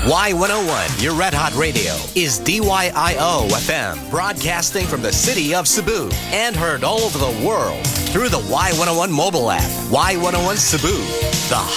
Y101, your Red Hot Radio, is DYIO FM, broadcasting from the city of Cebu and heard all over the world through the Y101 mobile app. Y101 Cebu, the